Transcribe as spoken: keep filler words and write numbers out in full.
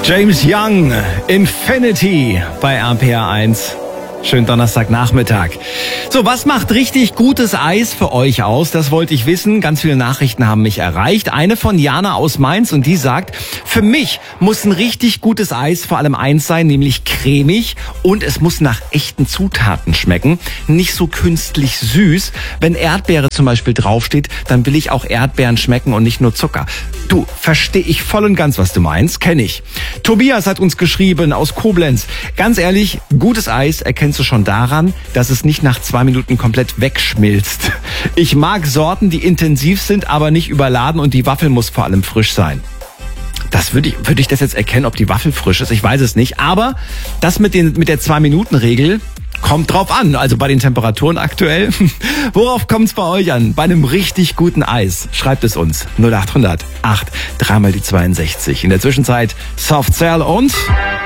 James Young, Infinity bei R P R eins. Schönen Donnerstagnachmittag. So, was macht richtig gutes Eis für euch aus? Das wollte ich wissen. Ganz viele Nachrichten haben mich erreicht. Eine von Jana aus Mainz und die sagt, für mich muss ein richtig gutes Eis vor allem eins sein, nämlich cremig und es muss nach echten Zutaten schmecken. Nicht so künstlich süß. Wenn Erdbeere zum Beispiel draufsteht, dann will ich auch Erdbeeren schmecken und nicht nur Zucker. Du, verstehe ich voll und ganz, was du meinst. Kenne ich. Tobias hat uns geschrieben aus Koblenz. Ganz ehrlich, gutes Eis erkennst du schon daran, dass es nicht nach zwei Minuten komplett wegschmilzt. Ich mag Sorten, die intensiv sind, aber nicht überladen und die Waffel muss vor allem frisch sein. Das würde ich, würde ich das jetzt erkennen, ob die Waffel frisch ist? Ich weiß es nicht. Aber das mit den, mit der zwei-Minuten-Regel kommt drauf an. Also bei den Temperaturen aktuell. Worauf kommt es bei euch an? Bei einem richtig guten Eis. Schreibt es uns. null acht hundert acht, dreimal die zweiundsechzig. In der Zwischenzeit Soft Cell und